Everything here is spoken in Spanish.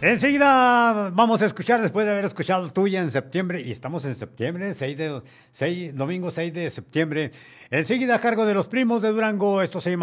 Enseguida vamos a escuchar, después de haber escuchado tuya en septiembre, y estamos en septiembre, domingo 6 de septiembre. Enseguida a cargo de los primos de Durango, esto se llama